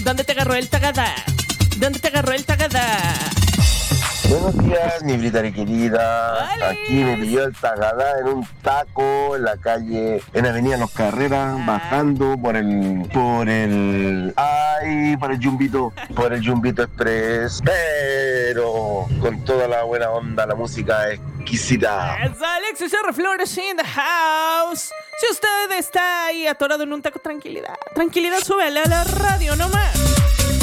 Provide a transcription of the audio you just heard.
¿Dónde te agarró el tagada? ¿Dónde te agarró el tagada? Buenos días, mi Britari querida. ¡Hola! Aquí me pilló el Tagadá en un taco en la calle, en Avenida Los Carreras, bajando por el Jumbito Express, pero con toda la buena onda, la música exquisita. Es Alexis R. Flores in the house. Si usted está ahí atorado en un taco, tranquilidad, súbele a la radio nomás.